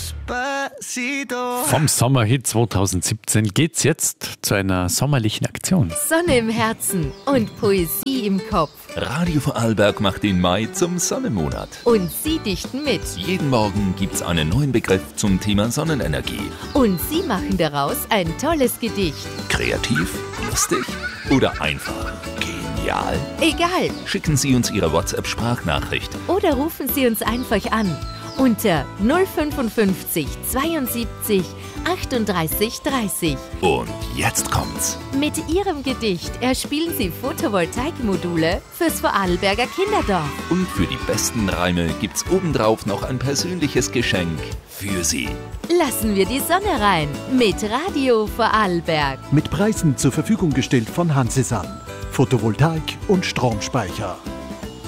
Despacito. Vom Sommerhit 2017 geht's jetzt zu einer sommerlichen Aktion. Sonne im Herzen und Poesie im Kopf. Radio Vorarlberg macht den Mai zum Sonnenmonat. Und Sie dichten mit. Jeden Morgen gibt's einen neuen Begriff zum Thema Sonnenenergie. Und Sie machen daraus ein tolles Gedicht. Kreativ, lustig oder einfach genial? Egal. Schicken Sie uns Ihre WhatsApp-Sprachnachricht. Oder rufen Sie uns einfach an unter 055 72 38 30. Und jetzt kommt's. Mit Ihrem Gedicht erspielen Sie Photovoltaikmodule fürs Vorarlberger Kinderdorf. Und für die besten Reime gibt's obendrauf noch ein persönliches Geschenk für Sie. Lassen wir die Sonne rein mit Radio Vorarlberg. Mit Preisen zur Verfügung gestellt von Hansesan. Photovoltaik und Stromspeicher.